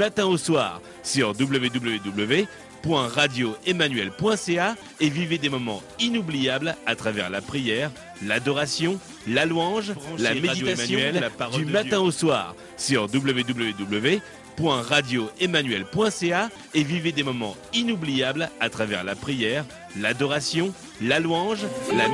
matin au soir sur www.radio-emmanuel.ca et vivez des moments inoubliables à travers la prière, l'adoration, la louange, la méditation du matin au soir sur www.radio-emmanuel.ca et vivez des moments inoubliables à travers la prière, l'adoration, la louange, la